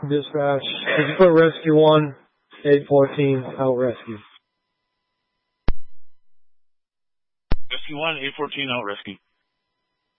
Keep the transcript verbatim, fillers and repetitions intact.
Dispatch. Did you put rescue one, eight fourteen, out rescue? Rescue one, eight fourteen, out rescue.